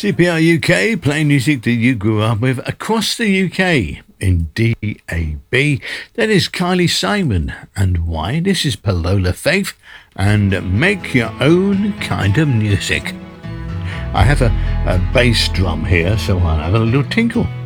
CPR UK, playing music that you grew up with across the UK in DAB. That is Kylie Simon and Why. This is Palola Faith and Make Your Own Kind of Music. I have a bass drum here, so I'll have a little tinkle.